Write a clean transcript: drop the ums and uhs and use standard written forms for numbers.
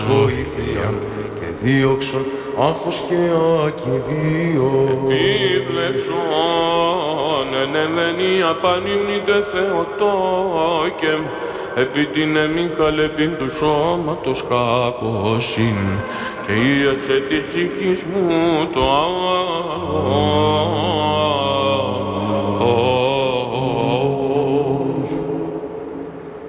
βοήθεια και δίωξον άγχος και ακιδείο. Επίβλεψον ενεβαίνει απανήμνητε Θεοτόκε, επί την εμίχαλεπιν του σώματος κακοσύν, και ίασε της ψυχής μου το